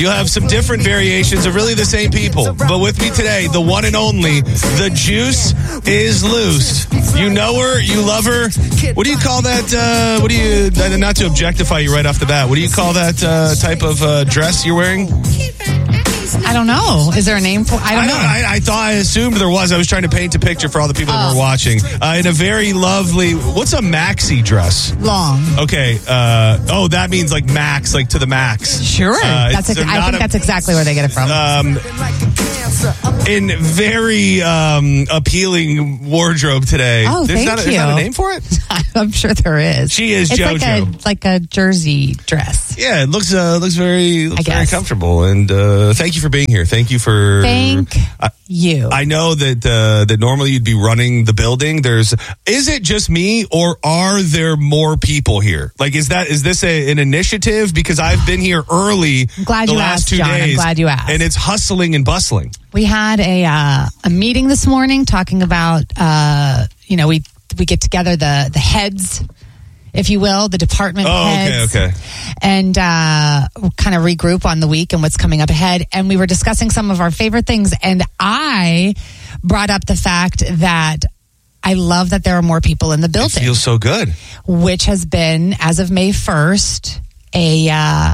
You'll have some different variations of really the same people. But with me today, the one and only, the juice is loose. You know her, you love her. What do you call that? What do you, not to objectify you right off the bat, what do you call that type of dress you're wearing? I don't know. Is there a name for I don't know. I assumed there was. I was trying to paint a picture for all the people that were watching. In a very lovely, what's a maxi dress? Long. Okay. That means like max, like to the max. Sure. I think that's exactly where they get it from. In very appealing wardrobe today. Oh, There's thank you. There's not a name for it? I'm sure there is. She is it's JoJo. like a jersey dress. Yeah, it looks very comfortable. And thank you for being here. Thank you for... Thank you. I know that normally you'd be running the building. Is it just me, or are there more people here? Like, is this an initiative? Because I've been here early the last 2 days. I'm glad you asked. And it's hustling and bustling. We had a meeting this morning talking about, we get together the heads, if you will, the department heads. Okay. And kind of regroup on the week and what's coming up ahead. And we were discussing some of our favorite things. And I brought up the fact that I love that there are more people in the building. It feels so good. Which has been, as of May 1st, a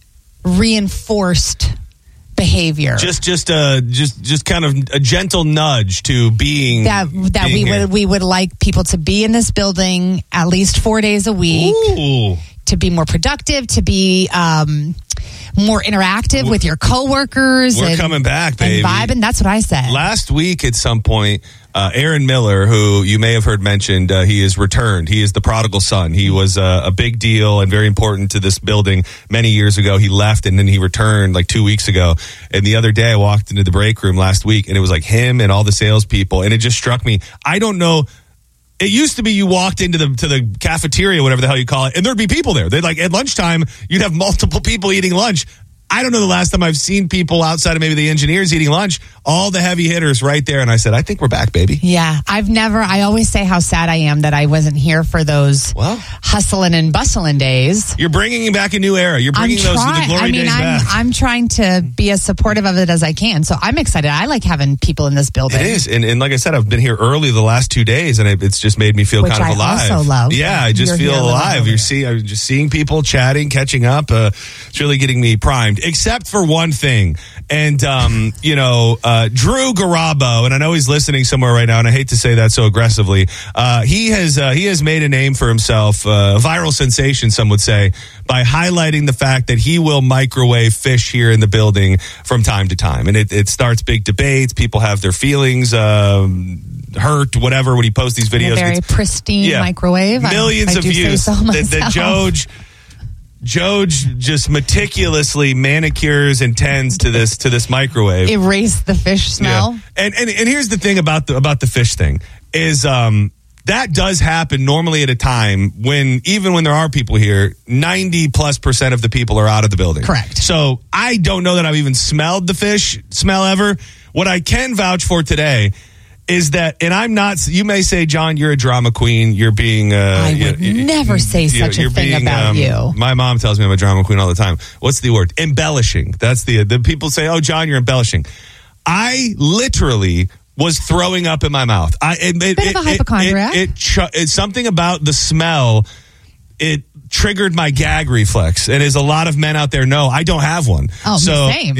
reinforced behavior. Just kind of a gentle nudge to being that we would like people to be in this building at least 4 days a week. Ooh. To be more productive, to be more interactive with your coworkers. We're coming back, baby. And vibing. That's what I said. Last week at some point, Aaron Miller, who you may have heard mentioned, he is returned. He is the prodigal son. He was a big deal and very important to this building many years ago. He left and then he returned like 2 weeks ago. And the other day I walked into the break room last week and it was like him and all the salespeople. And it just struck me. I don't know. It used to be you walked into the cafeteria, whatever the hell you call it, and there'd be people there. They'd like at lunchtime, you'd have multiple people eating lunch. I don't know the last time I've seen people outside of maybe the engineers eating lunch, all the heavy hitters right there. And I said, I think we're back, baby. Yeah. I always say how sad I am that I wasn't here for those hustling and bustling days. You're bringing back a new era. You're bringing the glory days back. I'm trying to be as supportive of it as I can. So I'm excited. I like having people in this building. It is. And like I said, I've been here early the last 2 days and it's just made me feel kind of alive. I also love. Yeah. I just feel alive. I'm just seeing people chatting, catching up. It's really getting me primed. Except for one thing. And, Drew Garabo, and I know he's listening somewhere right now, and I hate to say that so aggressively. He has made a name for himself, a viral sensation, some would say, by highlighting the fact that he will microwave fish here in the building from time to time. And it starts big debates. People have their feelings, hurt, whatever, when he posts these videos. A very pristine microwave. Millions of views. That Joj just meticulously manicures and tends to this microwave. Erase the fish smell. Yeah. And here's the thing about the fish thing is that does happen normally at a time when there are people here, 90+% of the people are out of the building. Correct. So I don't know that I've even smelled the fish smell ever. What I can vouch for today is that, and I'm not, you may say, John, you're a drama queen. You're being... I would never say such a thing about you. My mom tells me I'm a drama queen all the time. What's the word? Embellishing. That's the people say, oh, John, you're embellishing. I literally was throwing up in my mouth. Bit of a hypochondriac. It's something about the smell. It triggered my gag reflex. And as a lot of men out there know, I don't have one. Oh, same.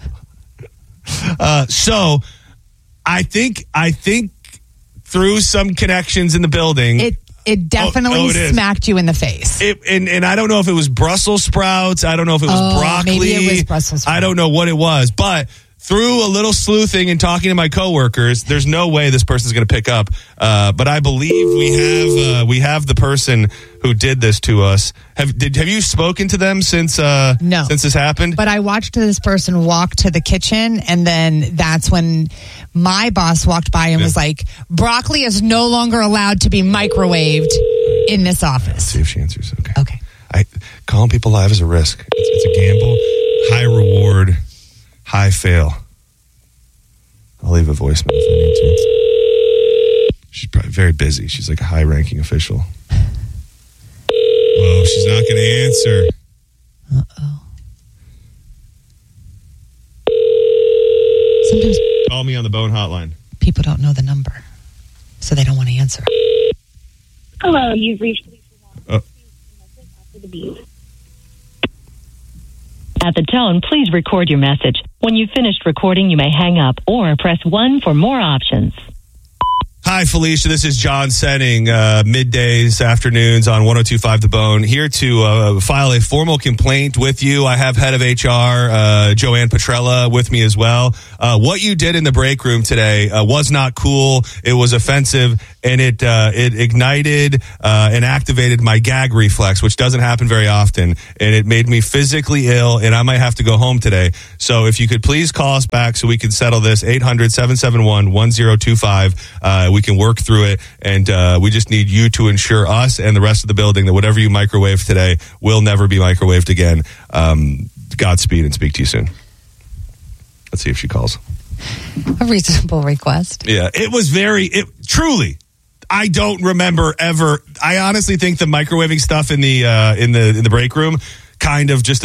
So... I think through some connections in the building, it definitely smacked you in the face. And I don't know if it was Brussels sprouts. I don't know if it was broccoli. Maybe it was Brussels sprouts. I don't know what it was, but through a little sleuthing and talking to my coworkers, there's no way this person's going to pick up. But I believe we have the person who did this to us. Have you spoken to them since this happened? But I watched this person walk to the kitchen, and then that's when my boss walked by and was like, broccoli is no longer allowed to be microwaved in this office. Let's see if she answers. Okay. Calling people live is a risk. It's a gamble. High reward, high fail. I'll leave a voicemail if I need to. She's probably very busy. She's like a high-ranking official. Whoa, she's not going to answer. Uh-oh. Sometimes Call me on the Bone hotline. people don't know the number, so they don't want to answer. Hello, you've reached Oh. after the beep. At the tone, please record your message. When you've finished recording, you may hang up or press 1 for more options. Hi, Felicia. This is John Senning, middays, afternoons on 102.5 The Bone, here to file a formal complaint with you. I have head of HR, Joanne Petrella, with me as well. What you did in the break room today was not cool. It was offensive, and it ignited and activated my gag reflex, which doesn't happen very often, and it made me physically ill, and I might have to go home today. So if you could please call us back so we can settle this, 800-771-1025. We can work through it, and we just need you to ensure us and the rest of the building that whatever you microwave today will never be microwaved again. Godspeed, and speak to you soon. Let's see if she calls. A reasonable request. Yeah, it was truly. I don't remember ever. I honestly think the microwaving stuff in the break room kind of just